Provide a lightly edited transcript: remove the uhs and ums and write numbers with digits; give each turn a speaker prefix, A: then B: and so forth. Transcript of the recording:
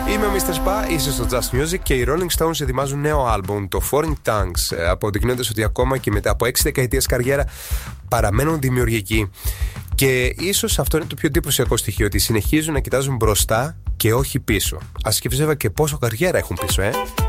A: Είμαι ο Mr. Spa, είσαι στο Just Music και οι Rolling Stones ετοιμάζουν νέο άλμπουμ, το Foreign Tongues, αποδεικνύοντας ότι ακόμα και μετά από 6 δεκαετίες καριέρα παραμένουν δημιουργικοί. Και ίσως αυτό είναι το πιο εντυπωσιακό στοιχείο, ότι συνεχίζουν να κοιτάζουν μπροστά και όχι πίσω. Ας σκεφτείς βέβαια και πόσο καριέρα έχουν πίσω,